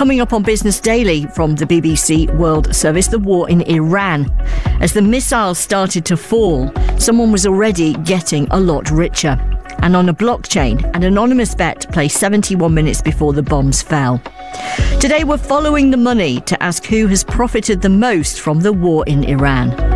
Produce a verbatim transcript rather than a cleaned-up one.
Coming up on Business Daily from the B B C World Service, the war in Iran. As the missiles started to fall, someone was already getting a lot richer. And on a blockchain, an anonymous bet placed seventy-one minutes before the bombs fell. Today we're following the money to ask who has profited the most from the war in Iran.